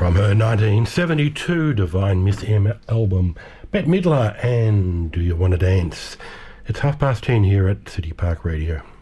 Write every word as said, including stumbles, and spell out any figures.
From her nineteen seventy-two Divine Miss M album, Bette Midler and Do You Want to Dance? It's half past ten here at City Park Radio.